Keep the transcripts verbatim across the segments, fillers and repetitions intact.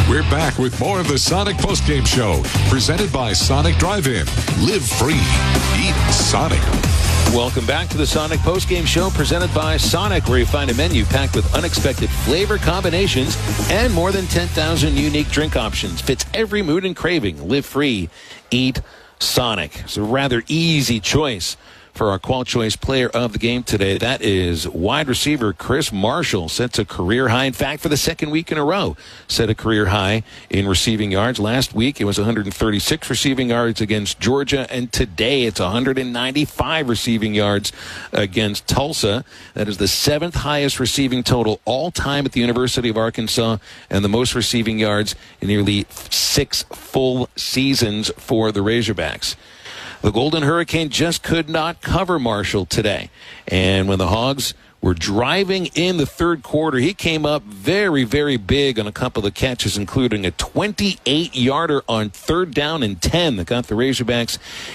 We're back with more of the Sonic Postgame Show, presented by Sonic Drive-In. Live free. Eat Sonic. Welcome back to the Sonic Postgame Show, presented by Sonic, where you find a menu packed with unexpected flavor combinations and more than ten thousand unique drink options. Fits every mood and craving. Live free. Eat Sonic. It's a rather easy choice for our Qual Choice player of the game today. That is wide receiver Chris Marshall. Sets a career high. In fact, for the second week in a row, set a career high in receiving yards. Last week, it was one hundred thirty-six receiving yards against Georgia, and today it's one hundred ninety-five receiving yards against Tulsa. That is the seventh highest receiving total all time at the University of Arkansas, and the most receiving yards in nearly six full seasons for the Razorbacks. The Golden Hurricane just could not cover Marshall today. And when the Hogs were driving in the third quarter, he came up very, very big on a couple of catches, including a twenty-eight yarder on third down and ten that got the Razorbacks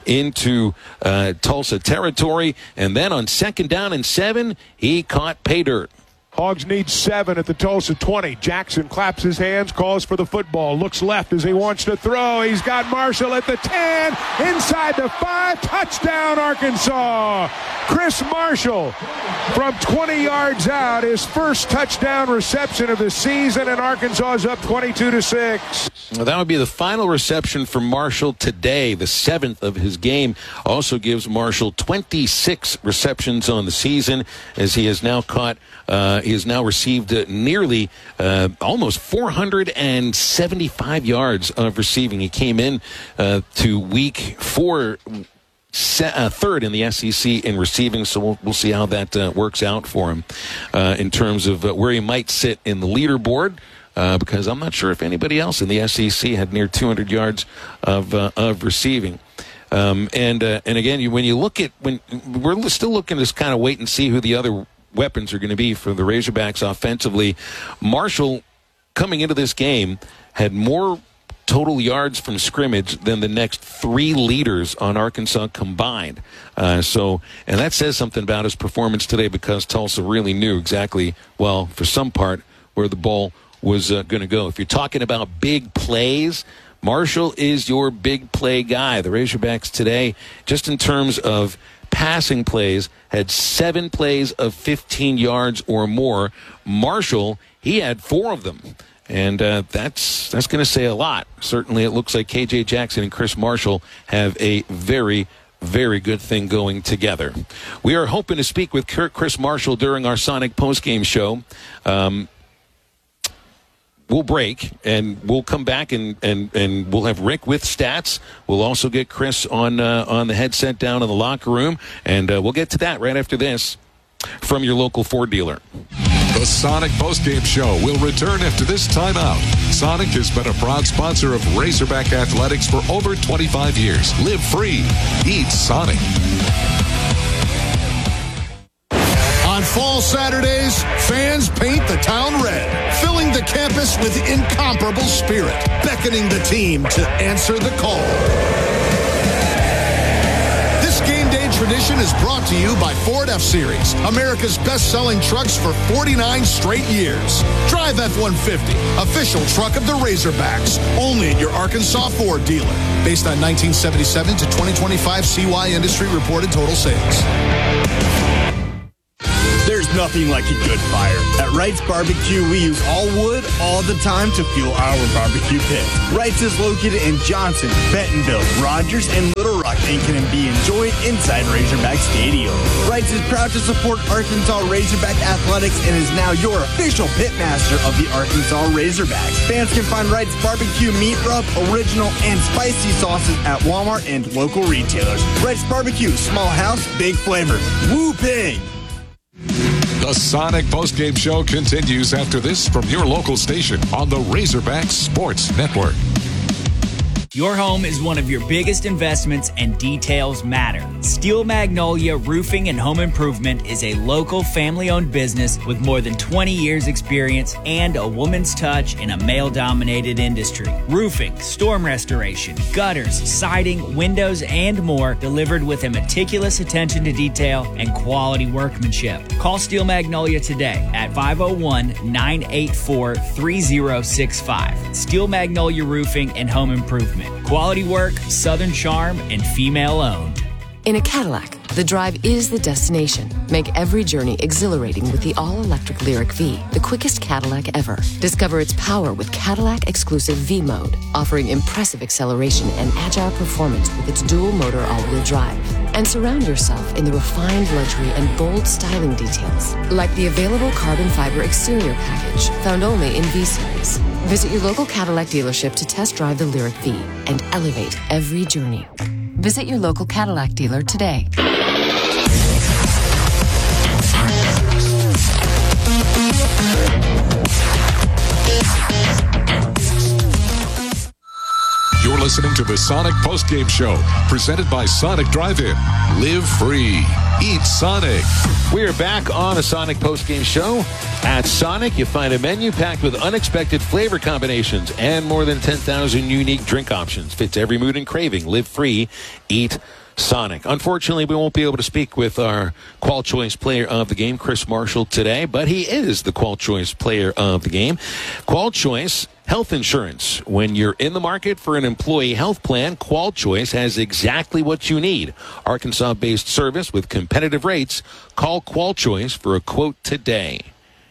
into uh, Tulsa territory. And then on second down and seven, he caught pay dirt. Hogs need seven at the Tulsa twenty. Jackson claps his hands, calls for the football, looks left as he wants to throw. He's got Marshall at the ten, inside the five, touchdown Arkansas. Chris Marshall from twenty yards out, his first touchdown reception of the season, and Arkansas is up twenty-two to six. Well, that would be the final reception for Marshall today, the seventh of his game. Also gives Marshall twenty-six receptions on the season, as he has now caught uh, he has now received uh, nearly uh, almost four hundred seventy-five yards of receiving. He came in uh, to week four se- uh, third in the S E C in receiving, so we'll, we'll see how that uh, works out for him uh, in terms of uh, where he might sit in the leaderboard. Uh, because I'm not sure if anybody else in the S E C had near two hundred yards of uh, of receiving. Um, and uh, and again, you, when you look at when we're still looking to just kind of wait and see who the other weapons are going to be for the Razorbacks offensively. Marshall, coming into this game, had more total yards from scrimmage than the next three leaders on Arkansas combined. Uh, so, and that says something about his performance today, because Tulsa really knew exactly, well, for some part, where the ball was uh, going to go. If you're talking about big plays, Marshall is your big play guy. The Razorbacks today, just in terms of passing plays, had seven plays of fifteen yards or more. Marshall, he had four of them. And uh, that's that's going to say a lot. Certainly it looks like K J Jackson and Chris Marshall have a very, very good thing going together. We are hoping to speak with Chris Marshall during our Sonic postgame show. Um, We'll break, and we'll come back, and, and, and we'll have Rick with stats. We'll also get Chris on uh, on the headset down in the locker room, and uh, we'll get to that right after this from your local Ford dealer. The Sonic Postgame Show will return after this timeout. Sonic has been a proud sponsor of Razorback Athletics for over twenty-five years. Live free. Eat Sonic. On fall Saturdays, fans paint the town red, filling the campus with incomparable spirit, beckoning the team to answer the call. This game day tradition is brought to you by Ford F-Series, America's best-selling trucks for forty-nine straight years. Drive F one fifty, official truck of the Razorbacks, only at your Arkansas Ford dealer. Based on nineteen seventy-seven to twenty twenty-five C Y industry reported total sales. There's nothing like a good fire. At Wright's Barbecue, we use all wood all the time to fuel our barbecue pit. Wright's is located in Johnson, Bentonville, Rogers, and Little Rock, and can be enjoyed inside Razorback Stadium. Wright's is proud to support Arkansas Razorback Athletics and is now your official pitmaster of the Arkansas Razorbacks. Fans can find Wright's Barbecue meat rub, original, and spicy sauces at Walmart and local retailers. Wright's Barbecue, small house, big flavor. Woo pig! The Sonic Postgame Show continues after this from your local station on the Razorback Sports Network. Your home is one of your biggest investments and details matter. Steel Magnolia Roofing and Home Improvement is a local family-owned business with more than twenty years experience and a woman's touch in a male-dominated industry. Roofing, storm restoration, gutters, siding, windows, and more delivered with a meticulous attention to detail and quality workmanship. Call Steel Magnolia today at five oh one, nine eight four, three oh six five. Steel Magnolia Roofing and Home Improvement. Quality work, Southern charm, and female-owned. In a Cadillac, the drive is the destination. Make every journey exhilarating with the all-electric Lyriq V, the quickest Cadillac ever. Discover its power with Cadillac-exclusive V mode, offering impressive acceleration and agile performance with its dual-motor all-wheel drive. And surround yourself in the refined luxury and bold styling details, like the available carbon fiber exterior package, found only in V-Series. Visit your local Cadillac dealership to test drive the Lyriq V and elevate every journey. Visit your local Cadillac dealer today. You're listening to the Sonic Postgame Show, presented by Sonic Drive-In. Live free. Eat Sonic. We are back on the Sonic Postgame Show. At Sonic, you find a menu packed with unexpected flavor combinations and more than ten thousand unique drink options. Fits every mood and craving. Live free. Eat Sonic. Unfortunately, we won't be able to speak with our Qual Choice player of the game, Chris Marshall, today, but he is the Qual Choice player of the game. Qual Choice Health Insurance. When you're in the market for an employee health plan, Qual Choice has exactly what you need. Arkansas-based service with competitive rates. Call Qual Choice for a quote today.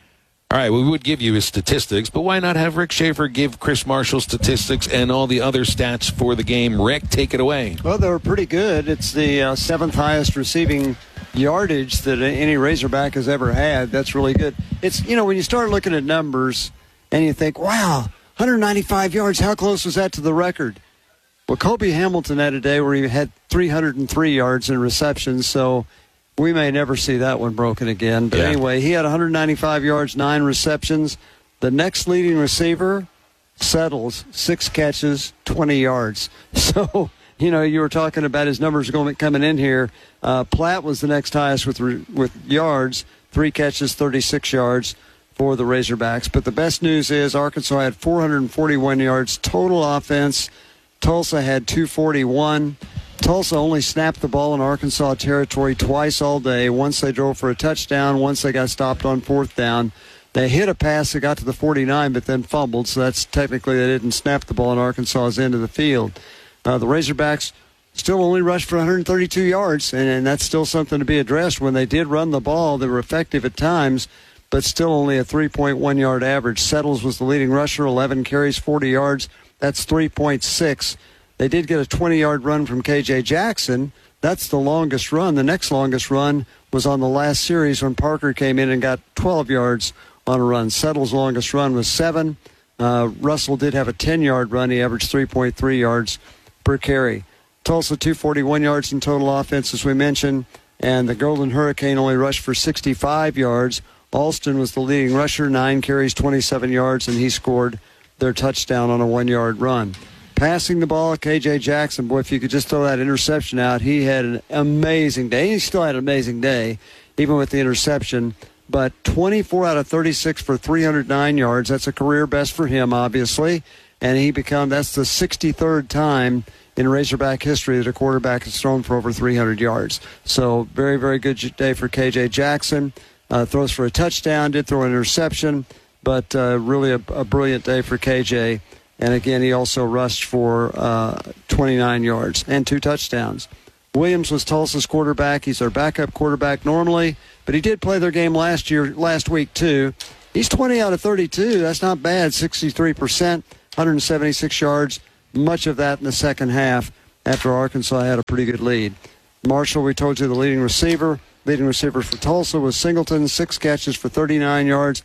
All right, we would give you his statistics, but why not have Rick Schaefer give Chris Marshall statistics and all the other stats for the game? Rick, take it away. Well, they were pretty good. It's the uh, seventh highest receiving yardage that any Razorback has ever had. That's really good. It's, you know, when you start looking at numbers and you think, wow, one hundred ninety-five yards, how close was that to the record? Well, Kobe Hamilton had a day where he had three hundred three yards in receptions, so we may never see that one broken again. But yeah. Anyway, he had one hundred ninety-five yards, nine receptions. The next leading receiver, Settles, six catches, twenty yards. So, you know, you were talking about his numbers going coming in here. Uh, Platt was the next highest with with yards, three catches, thirty-six yards for the Razorbacks. But the best news is Arkansas had four hundred forty-one yards total offense. Tulsa had two forty-one. Tulsa only snapped the ball in Arkansas territory twice all day. Once they drove for a touchdown, once they got stopped on fourth down. They hit a pass that got to the forty-nine, but then fumbled, so that's technically they didn't snap the ball in Arkansas's end of the field. Uh, the Razorbacks still only rushed for one hundred thirty-two yards, and, and that's still something to be addressed. When they did run the ball, they were effective at times, but still only a three point one yard average. Settles was the leading rusher, eleven carries, forty yards. That's three point six. They did get a twenty-yard run from K J Jackson. That's the longest run. The next longest run was on the last series when Parker came in and got twelve yards on a run. Settles' longest run was seven. Uh, Russell did have a ten-yard run. He averaged three point three yards per carry. Tulsa, two hundred forty-one yards in total offense, as we mentioned. And the Golden Hurricane only rushed for sixty-five yards. Alston was the leading rusher, nine carries, twenty-seven yards, and he scored their touchdown on a one-yard run. Passing the ball, K J Jackson, boy, if you could just throw that interception out, he had an amazing day. He still had an amazing day, even with the interception. But twenty-four out of thirty-six for three hundred nine yards. That's a career best for him, obviously. And he become that's the sixty-third time in Razorback history that a quarterback has thrown for over three hundred yards. So very, very good day for K J Jackson. Uh, throws for a touchdown, did throw an interception, but uh, really a, a brilliant day for K J. And again, he also rushed for uh, twenty-nine yards and two touchdowns. Williams was Tulsa's quarterback. He's their backup quarterback normally, but he did play their game last year, last week too. He's twenty out of thirty-two. That's not bad. sixty-three percent, one hundred seventy-six yards. Much of that in the second half after Arkansas had a pretty good lead. Marshall, we told you, the leading receiver. Leading receiver for Tulsa was Singleton, six catches for thirty-nine yards.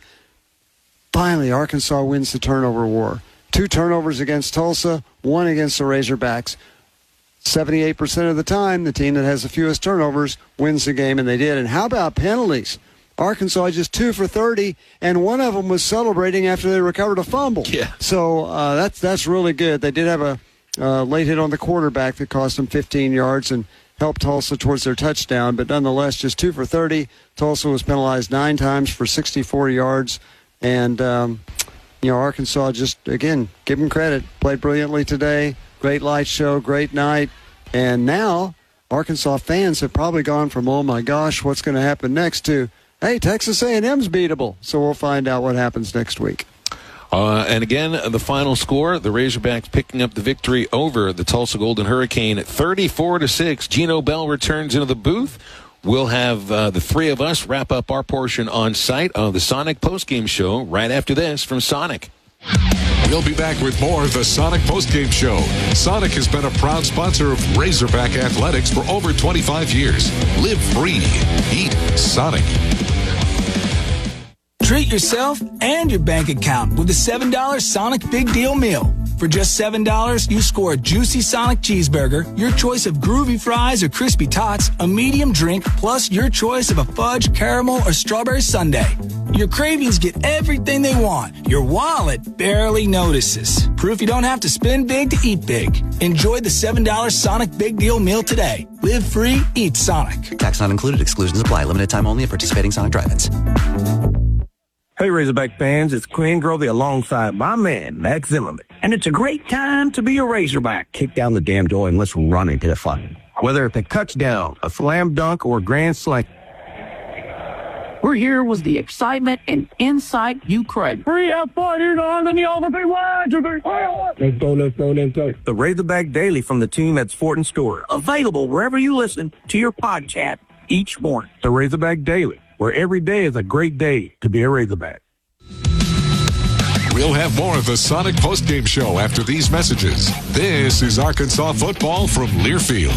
Finally, Arkansas wins the turnover war. Two turnovers against Tulsa, one against the Razorbacks. seventy-eight percent of the time, the team that has the fewest turnovers wins the game, and they did. And how about penalties? Arkansas just two for thirty, and one of them was celebrating after they recovered a fumble. Yeah. So uh, that's that's really good. They did have a uh, late hit on the quarterback that cost them fifteen yards and helped Tulsa towards their touchdown. But nonetheless, just two for thirty. Tulsa was penalized nine times for sixty-four yards. And, um, you know, Arkansas just, again, give them credit. Played brilliantly today. Great light show, great night. And now Arkansas fans have probably gone from, oh, my gosh, what's going to happen next to, hey, Texas A and M's beatable. So we'll find out what happens next week. Uh, and again, the final score, the Razorbacks picking up the victory over the Tulsa Golden Hurricane at thirty-four to six. Gino Bell returns into the booth. We'll have uh, the three of us wrap up our portion on site of the Sonic postgame show right after this from Sonic. We'll be back with more of the Sonic postgame show. Sonic has been a proud sponsor of Razorback Athletics for over twenty-five years. Live free. Eat Sonic. Treat yourself and your bank account with the seven dollar Sonic Big Deal Meal. For just seven dollars, you score a juicy Sonic cheeseburger, your choice of groovy fries or crispy tots, a medium drink, plus your choice of a fudge, caramel, or strawberry sundae. Your cravings get everything they want. Your wallet barely notices. Proof you don't have to spend big to eat big. Enjoy the seven dollar Sonic Big Deal Meal today. Live free, eat Sonic. Tax not included. Exclusions apply. Limited time only at participating Sonic drive-ins. Hey, Razorback fans, it's Quinn Grovey alongside my man, Max Zimmerman. And it's a great time to be a Razorback. Kick down the damn door and let's run into the fun. Whether it's a touchdown, a slam dunk, or a grand slam. We're here with the excitement and insight you crave. Three have fighting on the over three wide. Let's go, let's go, let's go. The Razorback Daily from the team at Sport and Store. Available wherever you listen to your podcast each morning. The Razorback Daily, where every day is a great day to be a Razorback. We'll have more of the Sonic postgame show after these messages. This is Arkansas football from Learfield.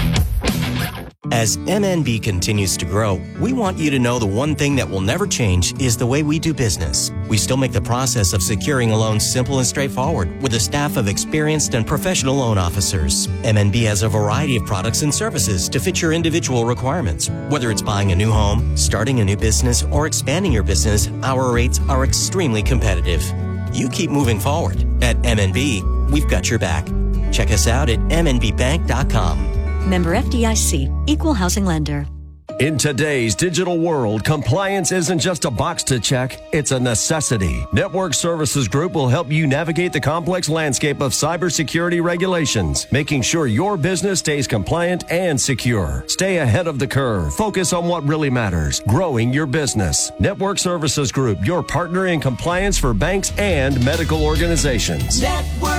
As M N B continues to grow, we want you to know the one thing that will never change is the way we do business. We still make the process of securing a loan simple and straightforward with a staff of experienced and professional loan officers. M N B has a variety of products and services to fit your individual requirements. Whether it's buying a new home, starting a new business, or expanding your business, our rates are extremely competitive. You keep moving forward. At M N B, we've got your back. Check us out at m n b bank dot com. Member F D I C, Equal Housing Lender. In today's digital world, compliance isn't just a box to check, it's a necessity. Network Services Group will help you navigate the complex landscape of cybersecurity regulations, making sure your business stays compliant and secure. Stay ahead of the curve. Focus on what really matters, growing your business. Network Services Group, your partner in compliance for banks and medical organizations. Network